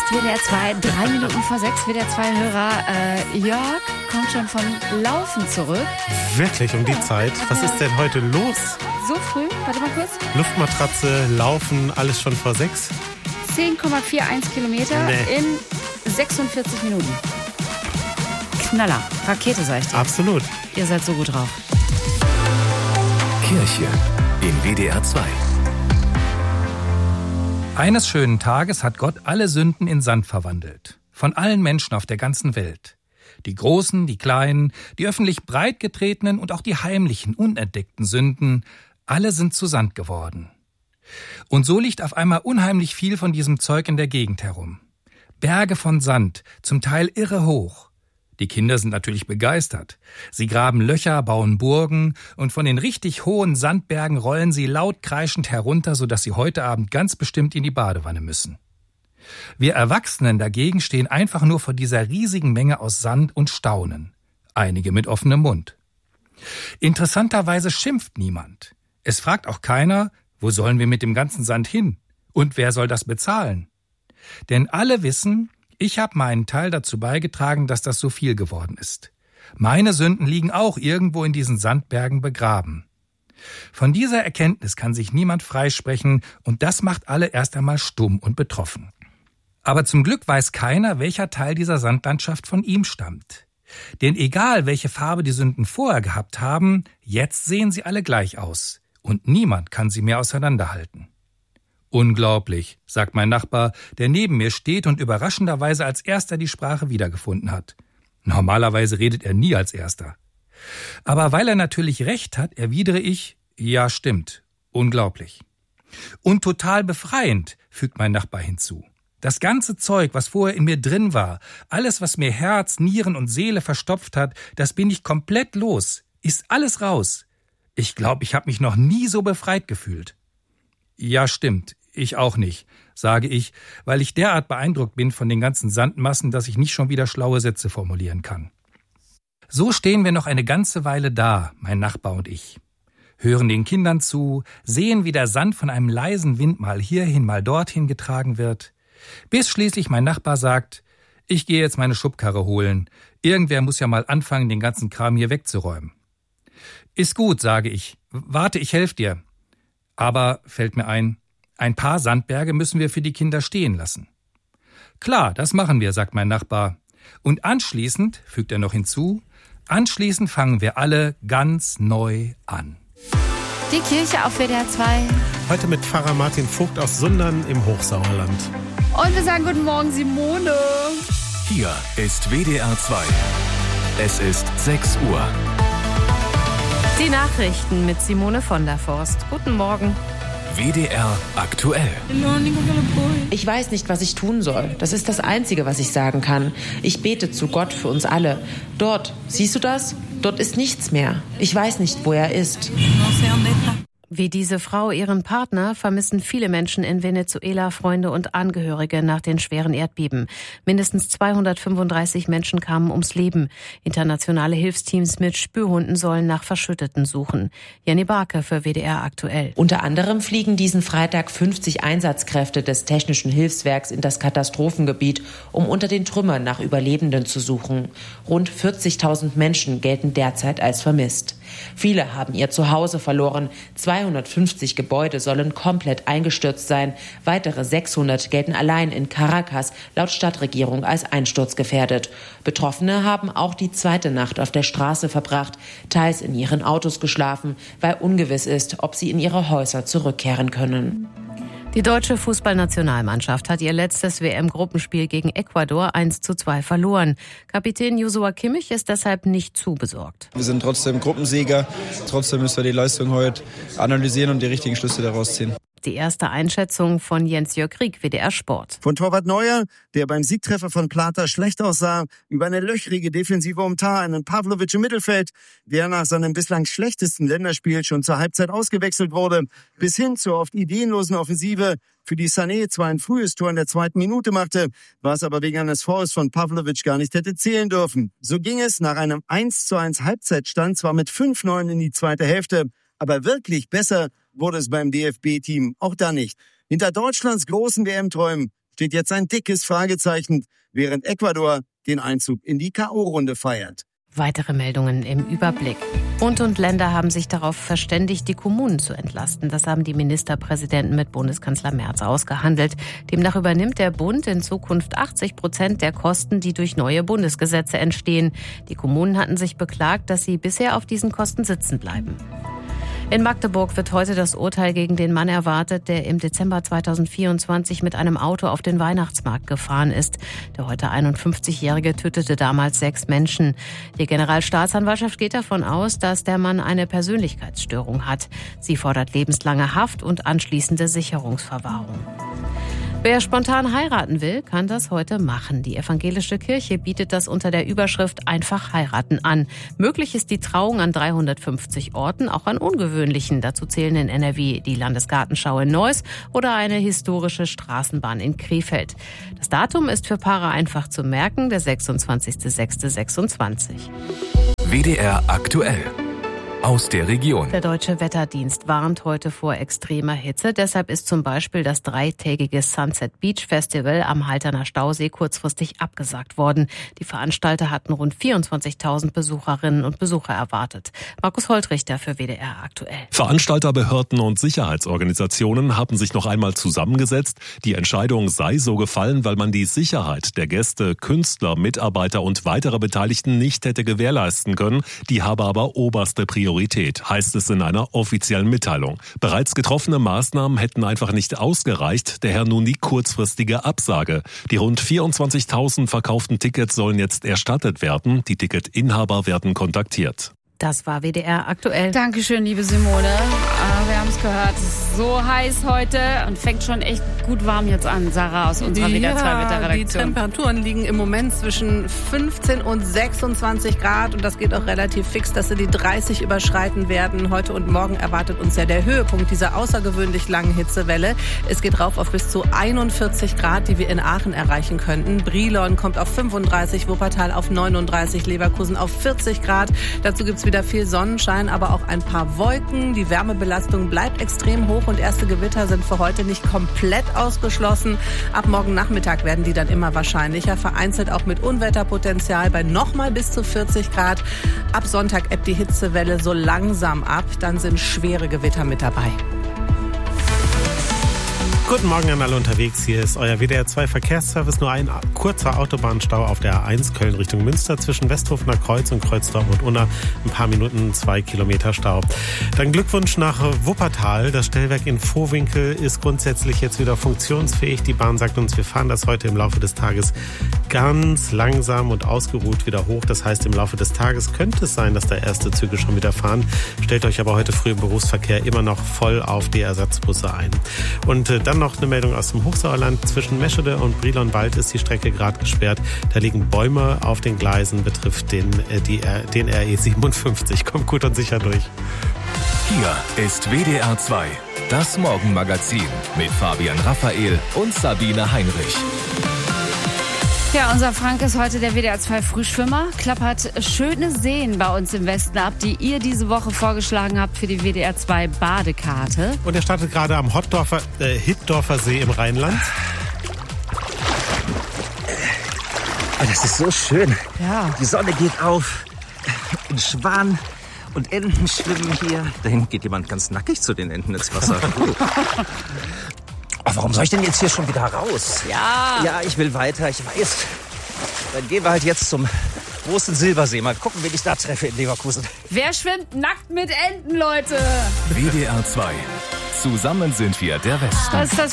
WDR 2, 3 Minuten vor 6, WDR 2-Hörer. Jörg kommt schon vom Laufen zurück. Wirklich um die Zeit? Was ist denn heute los? So früh? Warte mal kurz. Luftmatratze, Laufen, alles schon vor 6? 10,41 Kilometer in 46 Minuten. Knaller. Rakete, sag ich dir. Absolut. Ihr seid so gut drauf. Kirche in WDR 2. Eines schönen Tages hat Gott alle Sünden in Sand verwandelt. Von allen Menschen auf der ganzen Welt. Die großen, die kleinen, die öffentlich breitgetretenen und auch die heimlichen, unentdeckten Sünden, alle sind zu Sand geworden. Und so liegt auf einmal unheimlich viel von diesem Zeug in der Gegend herum. Berge von Sand, zum Teil irre hoch. Die Kinder sind natürlich begeistert. Sie graben Löcher, bauen Burgen und von den richtig hohen Sandbergen rollen sie laut kreischend herunter, sodass sie heute Abend ganz bestimmt in die Badewanne müssen. Wir Erwachsenen dagegen stehen einfach nur vor dieser riesigen Menge aus Sand und staunen. Einige mit offenem Mund. Interessanterweise schimpft niemand. Es fragt auch keiner, wo sollen wir mit dem ganzen Sand hin? Und wer soll das bezahlen? Denn alle wissen, ich habe meinen Teil dazu beigetragen, dass das so viel geworden ist. Meine Sünden liegen auch irgendwo in diesen Sandbergen begraben. Von dieser Erkenntnis kann sich niemand freisprechen und das macht alle erst einmal stumm und betroffen. Aber zum Glück weiß keiner, welcher Teil dieser Sandlandschaft von ihm stammt. Denn egal, welche Farbe die Sünden vorher gehabt haben, jetzt sehen sie alle gleich aus und niemand kann sie mehr auseinanderhalten. Unglaublich, sagt mein Nachbar, der neben mir steht und überraschenderweise als erster die Sprache wiedergefunden hat. Normalerweise redet er nie als erster. Aber weil er natürlich recht hat, erwidere ich, ja stimmt, unglaublich. Und total befreiend, fügt mein Nachbar hinzu. Das ganze Zeug, was vorher in mir drin war, alles, was mir Herz, Nieren und Seele verstopft hat, das bin ich komplett los, ist alles raus. Ich glaube, ich habe mich noch nie so befreit gefühlt. Ja, stimmt. Ich auch nicht, sage ich, weil ich derart beeindruckt bin von den ganzen Sandmassen, dass ich nicht schon wieder schlaue Sätze formulieren kann. So stehen wir noch eine ganze Weile da, mein Nachbar und ich. Hören den Kindern zu, sehen, wie der Sand von einem leisen Wind mal hierhin, mal dorthin getragen wird, bis schließlich mein Nachbar sagt, ich gehe jetzt meine Schubkarre holen. Irgendwer muss ja mal anfangen, den ganzen Kram hier wegzuräumen. Ist gut, sage ich. Warte, ich helfe dir. Aber, fällt mir ein paar Sandberge müssen wir für die Kinder stehen lassen. Klar, das machen wir, sagt mein Nachbar. Und anschließend, fügt er noch hinzu, anschließend fangen wir alle ganz neu an. Die Kirche auf WDR 2. Heute mit Pfarrer Martin Vogt aus Sundern im Hochsauerland. Und wir sagen guten Morgen, Simone. Hier ist WDR 2. Es ist 6 Uhr. Die Nachrichten mit Simone von der Forst. Guten Morgen. WDR aktuell. Ich weiß nicht, was ich tun soll. Das ist das Einzige, was ich sagen kann. Ich bete zu Gott für uns alle. Dort, siehst du das? Dort ist nichts mehr. Ich weiß nicht, wo er ist. Wie diese Frau ihren Partner vermissen viele Menschen in Venezuela Freunde und Angehörige nach den schweren Erdbeben. Mindestens 235 Menschen kamen ums Leben. Internationale Hilfsteams mit Spürhunden sollen nach Verschütteten suchen. Jenny Barke für WDR aktuell. Unter anderem fliegen diesen Freitag 50 Einsatzkräfte des Technischen Hilfswerks in das Katastrophengebiet, um unter den Trümmern nach Überlebenden zu suchen. Rund 40.000 Menschen gelten derzeit als vermisst. Viele haben ihr Zuhause verloren. 250 Gebäude sollen komplett eingestürzt sein. Weitere 600 gelten allein in Caracas laut Stadtregierung als einsturzgefährdet. Betroffene haben auch die zweite Nacht auf der Straße verbracht, teils in ihren Autos geschlafen, weil ungewiss ist, ob sie in ihre Häuser zurückkehren können. Die deutsche Fußballnationalmannschaft hat ihr letztes WM-Gruppenspiel gegen Ecuador 1:2 verloren. Kapitän Joshua Kimmich ist deshalb nicht zu besorgt. Wir sind trotzdem Gruppensieger. Trotzdem müssen wir die Leistung heute analysieren und die richtigen Schlüsse daraus ziehen. Die erste Einschätzung von Jens-Jörg Rieck, WDR Sport. Von Torwart Neuer, der beim Siegtreffer von Plata schlecht aussah, über eine löchrige Defensive um Tah, einen Pavlovic im Mittelfeld, der nach seinem bislang schlechtesten Länderspiel schon zur Halbzeit ausgewechselt wurde, bis hin zur oft ideenlosen Offensive, für die Sané zwar ein frühes Tor in der 2. Minute machte, was aber wegen eines Fouls von Pavlovic gar nicht hätte zählen dürfen. So ging es nach einem 1:1 Halbzeitstand zwar mit 5:9 in die zweite Hälfte, aber wirklich besser wurde es beim DFB-Team auch da nicht. Hinter Deutschlands großen WM-Träumen steht jetzt ein dickes Fragezeichen, während Ecuador den Einzug in die K.O.-Runde feiert. Weitere Meldungen im Überblick. Bund und Länder haben sich darauf verständigt, die Kommunen zu entlasten. Das haben die Ministerpräsidenten mit Bundeskanzler Merz ausgehandelt. Demnach übernimmt der Bund in Zukunft 80% der Kosten, die durch neue Bundesgesetze entstehen. Die Kommunen hatten sich beklagt, dass sie bisher auf diesen Kosten sitzen bleiben. In Magdeburg wird heute das Urteil gegen den Mann erwartet, der im Dezember 2024 mit einem Auto auf den Weihnachtsmarkt gefahren ist. Der heute 51-Jährige tötete damals 6 Menschen. Die Generalstaatsanwaltschaft geht davon aus, dass der Mann eine Persönlichkeitsstörung hat. Sie fordert lebenslange Haft und anschließende Sicherungsverwahrung. Wer spontan heiraten will, kann das heute machen. Die evangelische Kirche bietet das unter der Überschrift Einfach heiraten an. Möglich ist die Trauung an 350 Orten, auch an ungewöhnlichen. Dazu zählen in NRW die Landesgartenschau in Neuss oder eine historische Straßenbahn in Krefeld. Das Datum ist für Paare einfach zu merken, der 26.06.26. WDR aktuell. Aus der Region. Der Deutsche Wetterdienst warnt heute vor extremer Hitze. Deshalb ist zum Beispiel das 3-tägige Sunset Beach Festival am Halterner Stausee kurzfristig abgesagt worden. Die Veranstalter hatten rund 24.000 Besucherinnen und Besucher erwartet. Markus Holtrichter für WDR aktuell. Veranstalterbehörden und Sicherheitsorganisationen haben sich noch einmal zusammengesetzt. Die Entscheidung sei so gefallen, weil man die Sicherheit der Gäste, Künstler, Mitarbeiter und weitere Beteiligten nicht hätte gewährleisten können. Die habe aber oberste Priorität, heißt es in einer offiziellen Mitteilung. Bereits getroffene Maßnahmen hätten einfach nicht ausgereicht, daher nun die kurzfristige Absage. Die rund 24.000 verkauften Tickets sollen jetzt erstattet werden. Die Ticketinhaber werden kontaktiert. Das war WDR aktuell. Dankeschön, liebe Simone. Wir haben es gehört, es ist so heiß heute und fängt schon echt gut warm jetzt an. Sarah aus unserer WDR 2 Wetterredaktion. Die Temperaturen liegen im Moment zwischen 15 und 26 Grad und das geht auch relativ fix, dass sie die 30 überschreiten werden. Heute und morgen erwartet uns ja der Höhepunkt dieser außergewöhnlich langen Hitzewelle. Es geht rauf auf bis zu 41 Grad, die wir in Aachen erreichen könnten. Brilon kommt auf 35, Wuppertal auf 39, Leverkusen auf 40 Grad. Dazu gibt's wieder viel Sonnenschein, aber auch ein paar Wolken. Die Wärmebelastung bleibt extrem hoch und erste Gewitter sind für heute nicht komplett ausgeschlossen. Ab morgen Nachmittag werden die dann immer wahrscheinlicher, vereinzelt auch mit Unwetterpotenzial bei nochmal bis zu 40 Grad. Ab Sonntag ebbt die Hitzewelle so langsam ab, dann sind schwere Gewitter mit dabei. Guten Morgen an alle unterwegs. Hier ist euer WDR 2 Verkehrsservice. Nur ein kurzer Autobahnstau auf der A1 Köln Richtung Münster zwischen Westhofener Kreuz und Kreuzdorf und Unna. Ein paar Minuten, 2 Kilometer Stau. Dann Glückwunsch nach Wuppertal. Das Stellwerk in Vohwinkel ist grundsätzlich jetzt wieder funktionsfähig. Die Bahn sagt uns, wir fahren das heute im Laufe des Tages ganz langsam und ausgeruht wieder hoch. Das heißt, im Laufe des Tages könnte es sein, dass da erste Züge schon wieder fahren. Stellt euch aber heute früh im Berufsverkehr immer noch voll auf die Ersatzbusse ein. Und dann noch eine Meldung aus dem Hochsauerland. Zwischen Meschede und Brilon-Wald ist die Strecke gerade gesperrt. Da liegen Bäume auf den Gleisen, betrifft den RE 57. Kommt gut und sicher durch. Hier ist WDR 2, das Morgenmagazin mit Fabian Raphael und Sabine Heinrich. Ja, unser Frank ist heute der WDR 2 Frühschwimmer, klappert schöne Seen bei uns im Westen ab, die ihr diese Woche vorgeschlagen habt für die WDR 2 Badekarte. Und er startet gerade am Hittdorfer See im Rheinland. Das ist so schön. Ja. Die Sonne geht auf. Ein Schwan und Enten schwimmen hier. Da hinten geht jemand ganz nackig zu den Enten ins Wasser. Oh, warum soll ich denn jetzt hier schon wieder raus? Ja, ich will weiter, ich weiß. Dann gehen wir halt jetzt zum großen Silbersee. Mal gucken, wen ich da treffe in Leverkusen. Wer schwimmt nackt mit Enten, Leute? WDR 2. Zusammen sind wir der Westen. Das ist das